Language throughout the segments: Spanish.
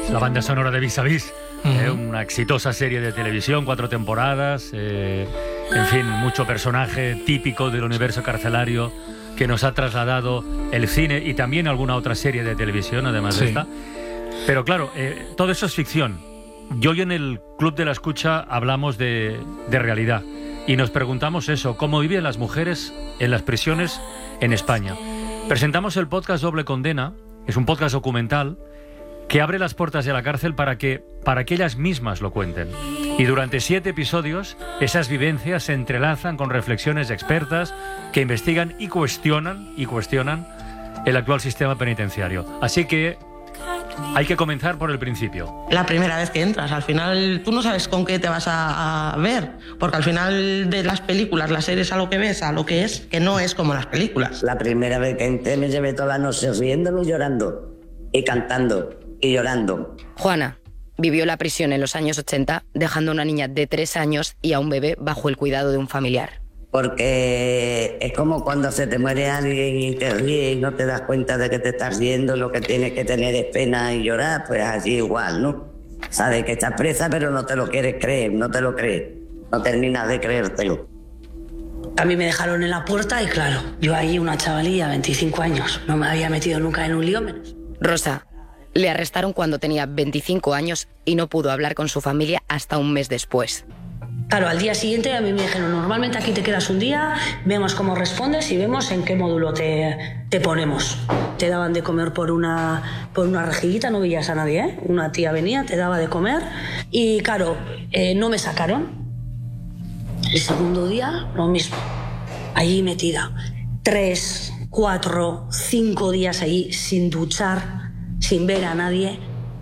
La banda sonora de Vis a Vis, una exitosa serie de televisión, 4 temporadas, en fin, mucho personaje típico del universo carcelario que nos ha trasladado el cine y también alguna otra serie de televisión, además de esta. Pero claro, todo eso es ficción. Y hoy en el Club de la Escucha hablamos de realidad y nos preguntamos eso, ¿cómo viven las mujeres en las prisiones en España? Presentamos el podcast Doble Condena, es un podcast documental que abre las puertas de la cárcel para que ellas mismas lo cuenten. Y durante 7 episodios, esas vivencias se entrelazan con reflexiones expertas que investigan y cuestionan el actual sistema penitenciario. Así que hay que comenzar por el principio. La primera vez que entras, al final tú no sabes con qué te vas a ver, porque al final de las películas, las series, a lo que ves, a lo que es, que no es como las películas. La primera vez que entré me llevé toda la noche riéndome y llorando, y cantando y llorando. Juana vivió la prisión en los años 80, dejando a una niña de 3 años y a un bebé bajo el cuidado de un familiar. Porque es como cuando se te muere alguien y te ríes y no te das cuenta de que te estás riendo, lo que tienes que tener es pena y llorar, pues así igual, ¿no? Sabes que estás presa pero no te lo quieres creer, no te lo crees, no terminas de creértelo. A mí me dejaron en la puerta y claro, yo ahí una chavalilla, 25 años, no me había metido nunca en un lío menos. Rosa le arrestaron cuando tenía 25 años y no pudo hablar con su familia hasta un mes después. Claro, al día siguiente a mí me dijeron, normalmente aquí te quedas un día, vemos cómo respondes y vemos en qué módulo te ponemos. Te daban de comer por una rejillita, no veías a nadie, ¿eh? Una tía venía, te daba de comer y claro, no me sacaron. El segundo día, lo mismo, allí metida. 3, 4, 5 días allí sin duchar, sin ver a nadie.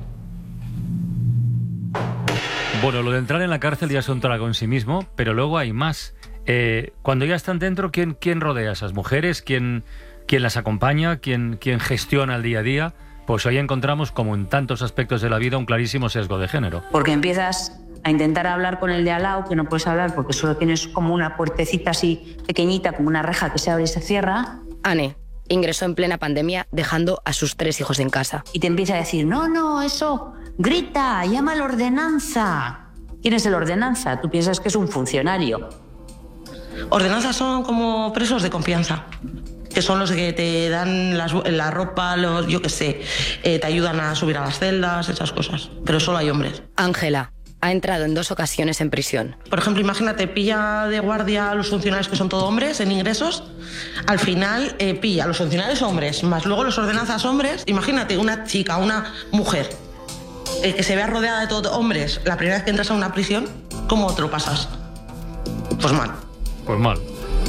Bueno, lo de entrar en la cárcel ya es un trago en sí mismo, pero luego hay más. Cuando ya están dentro, ¿quién rodea a esas mujeres? ¿Quién las acompaña? ¿Quién gestiona el día a día? Pues hoy encontramos, como en tantos aspectos de la vida, un clarísimo sesgo de género. Porque empiezas a intentar hablar con el de al lado, que no puedes hablar porque solo tienes como una puertecita así pequeñita, como una reja que se abre y se cierra. Ane ingresó en plena pandemia, dejando a sus 3 hijos en casa. Y te empieza a decir, no, eso, grita, llama a la ordenanza. ¿Quién es el ordenanza? Tú piensas que es un funcionario. Ordenanzas son como presos de confianza, que son los que te dan la ropa, yo qué sé, te ayudan a subir a las celdas, esas cosas. Pero solo hay hombres. Ángela ha entrado en 2 ocasiones en prisión. Por ejemplo, imagínate, pilla de guardia a los funcionarios que son todos hombres en ingresos. Al final pilla a los funcionarios hombres, más luego los ordenanzas hombres. Imagínate una chica, una mujer, que se vea rodeada de todos hombres. La primera vez que entras a una prisión, ¿cómo te lo pasas? Pues mal. Pues mal.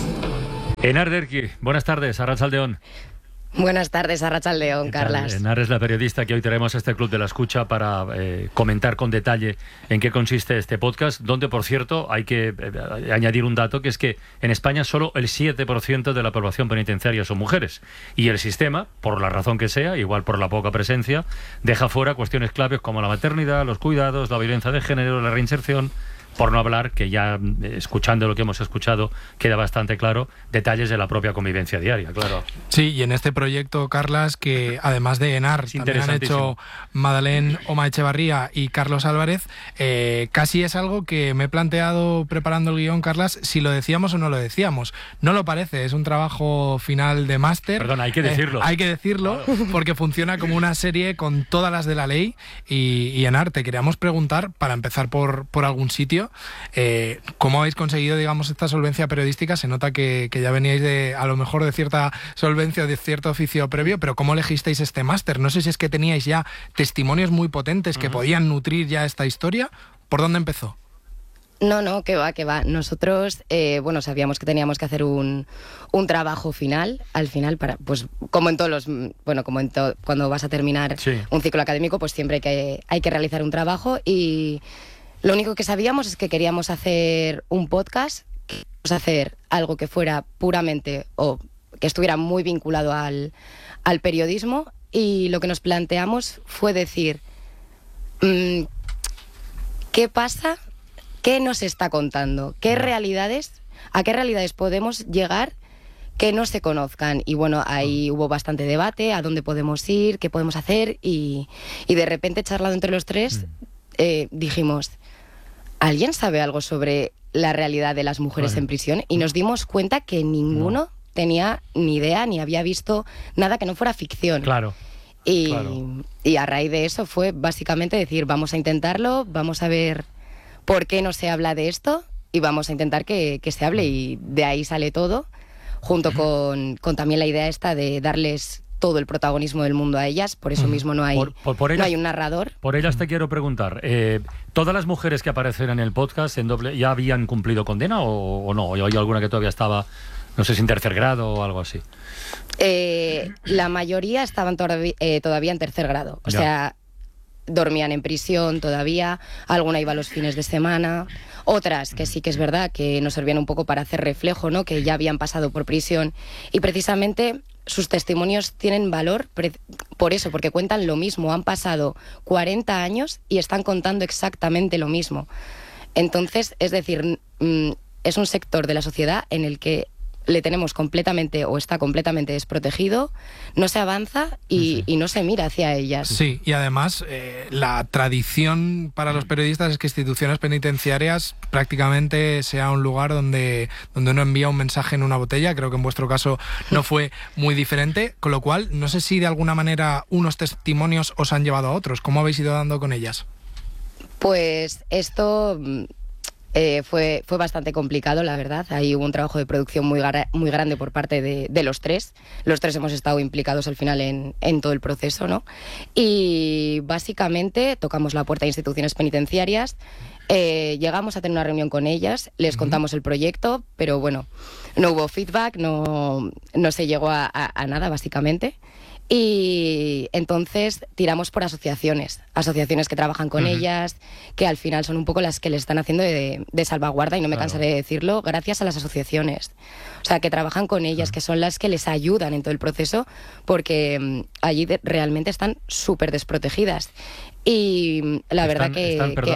Enar Derki, buenas tardes, Arratsaldeon. Buenas tardes, Arratsaldeon, Carlas. Enar es la periodista que hoy traemos a este Club de la Escucha para comentar con detalle en qué consiste este podcast, donde, por cierto, hay que añadir un dato, que es que en España solo el 7% de la población penitenciaria son mujeres. Y el sistema, por la razón que sea, igual por la poca presencia, deja fuera cuestiones claves como la maternidad, los cuidados, la violencia de género, la reinserción. Por no hablar, que ya escuchando lo que hemos escuchado queda bastante claro, detalles de la propia convivencia diaria, claro. Sí, y en este proyecto, Carlas, que además de Enar, también han hecho Madeleine Oma-Echevarría y Carlos Álvarez, casi es algo que me he planteado preparando el guión, Carlas, si lo decíamos o no lo decíamos. No lo parece, es un trabajo final de máster. Perdona, hay que decirlo. Hay que decirlo, porque funciona como una serie con todas las de la ley. Y Enar, te queríamos preguntar, para empezar por algún sitio, ¿cómo habéis conseguido, digamos, esta solvencia periodística? Se nota que ya veníais a lo mejor de cierta solvencia o de cierto oficio previo, pero ¿cómo elegisteis este máster? No sé si es que teníais ya testimonios muy potentes que podían nutrir ya esta historia. ¿Por dónde empezó? No, que va. Nosotros, sabíamos que teníamos que hacer un trabajo final, al final, para, pues, como en todos los, cuando vas a terminar un ciclo académico, pues siempre hay que realizar un trabajo, y lo único que sabíamos es que queríamos hacer un podcast, queríamos hacer algo que fuera puramente o que estuviera muy vinculado al periodismo, y lo que nos planteamos fue decir, ¿qué pasa? ¿Qué nos está contando? ¿A qué realidades podemos llegar que no se conozcan. Y bueno, ahí hubo bastante debate, a dónde podemos ir, qué podemos hacer, y de repente, charlando entre los tres, dijimos, ¿alguien sabe algo sobre la realidad de las mujeres en prisión? Y nos dimos cuenta que ninguno tenía ni idea, ni había visto nada que no fuera ficción. Claro. Y a raíz de eso fue básicamente decir, vamos a intentarlo, vamos a ver por qué no se habla de esto y vamos a intentar que se hable, y de ahí sale todo, junto con también la idea esta de darles todo el protagonismo del mundo a ellas. Por eso mismo no hay, no hay un narrador. Por ellas te quiero preguntar, ¿todas las mujeres que aparecen en el podcast en doble ya habían cumplido condena o no? ¿O hay alguna que todavía estaba, no sé si en tercer grado o algo así? La mayoría estaban todavía en tercer grado. O sea, dormían en prisión todavía, alguna iba los fines de semana, otras que sí que es verdad que nos servían un poco para hacer reflejo, ¿no? Que ya habían pasado por prisión, y precisamente sus testimonios tienen valor por eso, porque cuentan lo mismo, han pasado 40 años y están contando exactamente lo mismo. Entonces, es decir, es un sector de la sociedad en el que le tenemos completamente, o está completamente desprotegido, no se avanza y no se mira hacia ellas. Sí, y además la tradición para los periodistas es que instituciones penitenciarias prácticamente sea un lugar donde uno envía un mensaje en una botella. Creo que en vuestro caso no fue muy diferente, con lo cual no sé si de alguna manera unos testimonios os han llevado a otros. ¿Cómo habéis ido dando con ellas? Pues esto fue bastante complicado, la verdad. Ahí hubo un trabajo de producción muy grande por parte de los tres. Los tres hemos estado implicados al final en todo el proceso, ¿no? Y básicamente tocamos la puerta de instituciones penitenciarias, llegamos a tener una reunión con ellas, les contamos el proyecto, pero bueno, no hubo feedback, no se llegó a nada, básicamente. Y entonces tiramos por asociaciones que trabajan con ellas, que al final son un poco las que les están haciendo de salvaguarda, y no me cansaré de decirlo, gracias a las asociaciones. O sea, que trabajan con ellas, que son las que les ayudan en todo el proceso, porque allí realmente están súper desprotegidas. Y la verdad que...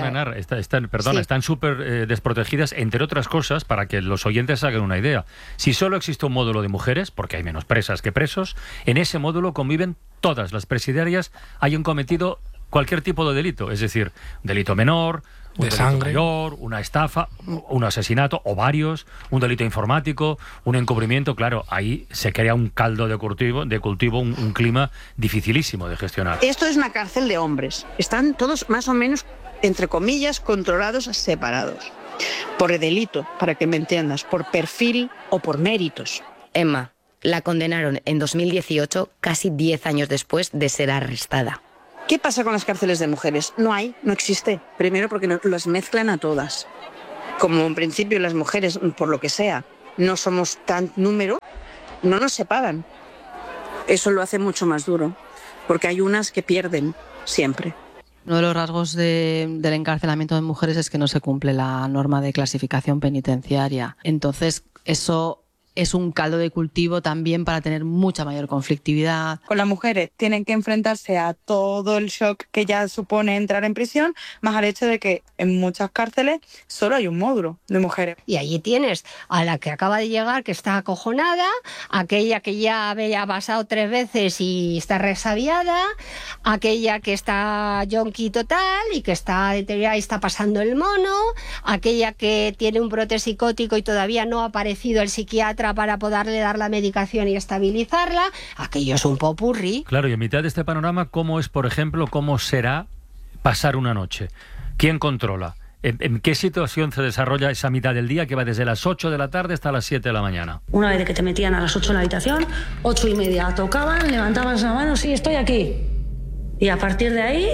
Están súper desprotegidas, entre otras cosas, para que los oyentes hagan una idea. Si solo existe un módulo de mujeres, porque hay menos presas que presos, en ese módulo conviven todas las presidiarias hayan cometido cualquier tipo de delito, es decir, delito menor, un delito mayor, una estafa, un asesinato o varios, un delito informático, un encubrimiento. Claro, ahí se crea un caldo de cultivo, un clima dificilísimo de gestionar. Esto es una cárcel de hombres. Están todos más o menos, entre comillas, controlados, separados. Por delito, para que me entiendas, por perfil o por méritos. Emma, la condenaron en 2018, casi 10 años después de ser arrestada. ¿Qué pasa con las cárceles de mujeres? No existe. Primero porque las mezclan a todas. Como en principio las mujeres, por lo que sea, no somos tan número, no nos separan. Eso lo hace mucho más duro, porque hay unas que pierden siempre. Uno de los rasgos del encarcelamiento de mujeres es que no se cumple la norma de clasificación penitenciaria. Entonces, eso es un caldo de cultivo también para tener mucha mayor conflictividad. Con las mujeres tienen que enfrentarse a todo el shock que ya supone entrar en prisión, más al hecho de que en muchas cárceles solo hay un módulo de mujeres. Y allí tienes a la que acaba de llegar, que está acojonada, aquella que ya había pasado 3 veces y está resabiada, aquella que está yonki total y que está deteriorada y está pasando el mono, aquella que tiene un brote psicótico y todavía no ha aparecido el psiquiatra para poderle dar la medicación y estabilizarla. Aquello es un popurrí. Claro, y en mitad de este panorama, ¿cómo es, por ejemplo, cómo será pasar una noche? ¿Quién controla? ¿En qué situación se desarrolla esa mitad del día que va desde las 8 de la tarde hasta las 7 de la mañana? Una vez que te metían a las 8 en la habitación, 8:30 tocaban, levantabas la mano, sí, estoy aquí. Y a partir de ahí,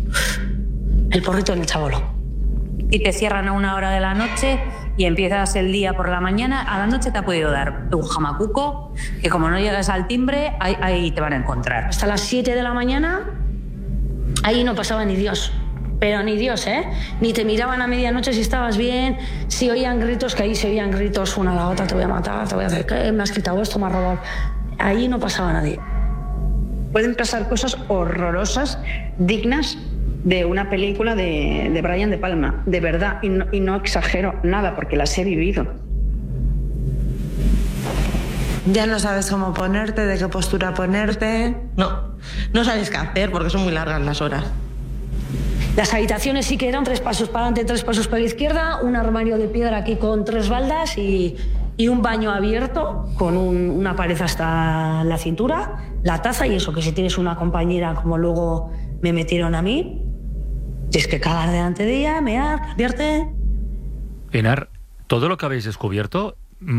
el porrito en el chabolo. Y te cierran a 1 hora de la noche y empiezas el día por la mañana. A la noche te ha podido dar un jamacuco, que como no llegas al timbre, ahí te van a encontrar. Hasta las 7 de la mañana, ahí no pasaba ni Dios. Pero ni Dios, ¿eh? Ni te miraban a medianoche si estabas bien, si oían gritos, que ahí se oían gritos una a la otra, te voy a matar, te voy a hacer, ¿qué? Me has quitado esto, me has robado. Ahí no pasaba nadie. Pueden pasar cosas horrorosas, dignas de una película de Brian De Palma, de verdad, y no exagero nada porque las he vivido. Ya no sabes cómo ponerte, de qué postura ponerte. No sabes qué hacer porque son muy largas las horas. Las habitaciones sí que eran 3 pasos para adelante, 3 pasos para la izquierda, un armario de piedra aquí con 3 baldas y un baño abierto con una pared hasta la cintura, la taza y eso, que si tienes una compañera como luego me metieron a mí, tienes que cagar delante de ella, mear, cambiarte. Enar, ¿todo lo que habéis descubierto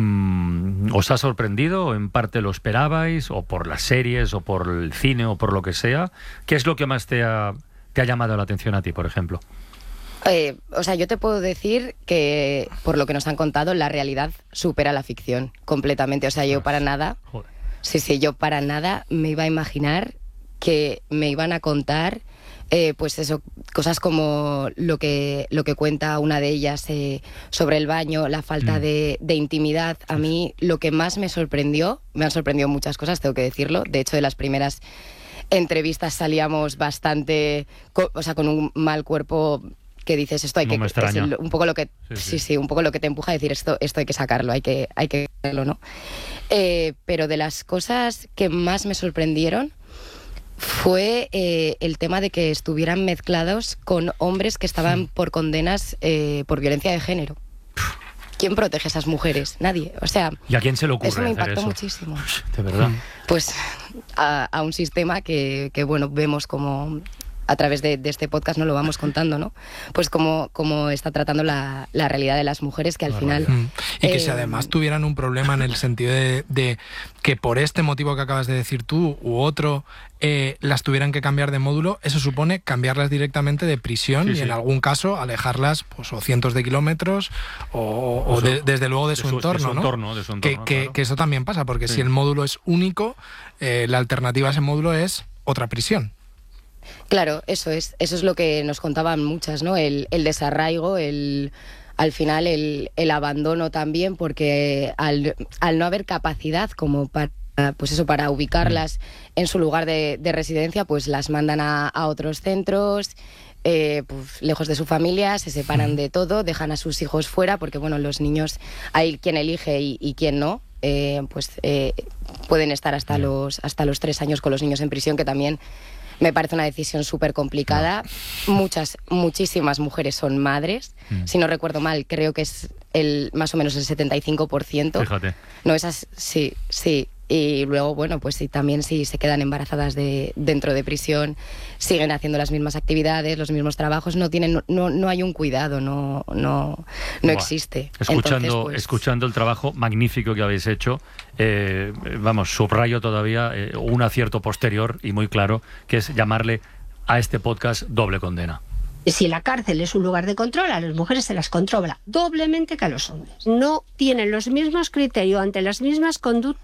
os ha sorprendido o en parte lo esperabais, o por las series o por el cine o por lo que sea? ¿Qué es lo que más te ha llamado la atención a ti, por ejemplo? O sea, yo te puedo decir que por lo que nos han contado, la realidad supera la ficción completamente. O sea, yo para nada, yo para nada me iba a imaginar que me iban a contar pues eso, cosas como lo que cuenta una de ellas sobre el baño, la falta de intimidad. A mí lo que más me han sorprendido muchas cosas, tengo que decirlo. De hecho, de las primeras entrevistas salíamos bastante, con un mal cuerpo que dices, esto hay que... Es un poco lo que... Sí, un poco lo que te empuja a decir, esto hay que sacarlo, hay que hacerlo, ¿no? Pero de las cosas que más me sorprendieron fue el tema de que estuvieran mezclados con hombres que estaban por condenas por violencia de género. ¿Quién protege a esas mujeres? Nadie. O sea, ¿y a quién se le ocurre eso me impactó hacer eso? Muchísimo. De verdad. Pues a un sistema que bueno, vemos como a través de este podcast nos lo vamos contando, ¿no? Pues como está tratando la realidad de las mujeres, que al final... Y que si además tuvieran un problema en el sentido de que por este motivo que acabas de decir tú u otro las tuvieran que cambiar de módulo, eso supone cambiarlas directamente de prisión y en algún caso alejarlas pues o cientos de kilómetros o desde luego de su entorno, ¿no? Que eso también pasa, porque si el módulo es único, la alternativa a ese módulo es otra prisión. Claro, eso es lo que nos contaban muchas, ¿no? El desarraigo, al final el abandono también, porque al no haber capacidad como para ubicarlas en su lugar de residencia, pues las mandan a otros centros, pues, lejos de su familia, se separan de todo, dejan a sus hijos fuera, porque bueno, los niños, hay quien elige y quien no, pueden estar hasta los 3 años con los niños en prisión, que también me parece una decisión súper complicada. Muchísimas mujeres son madres. Si no recuerdo mal, creo que es más o menos el 75%. Fíjate. No, esas, sí. Y luego, bueno, pues sí, también si se quedan embarazadas dentro de prisión, siguen haciendo las mismas actividades, los mismos trabajos, no hay un cuidado, no existe. Escuchando el trabajo magnífico que habéis hecho, subrayo todavía un acierto posterior y muy claro, que es llamarle a este podcast Doble Condena. Si la cárcel es un lugar de control, a las mujeres se las controla doblemente que a los hombres. No tienen los mismos criterios ante las mismas conductas